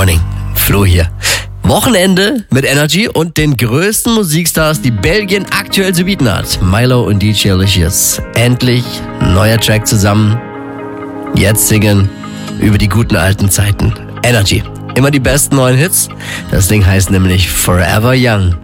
Morning. Flo hier. Wochenende mit Energy und den größten Musikstars, die Belgien aktuell zu bieten hat. Milo und DJ Alicious. Endlich neuer Track zusammen. Jetzt singen über die guten alten Zeiten. Energy. Immer die besten neuen Hits. Das Ding heißt nämlich Forever Young.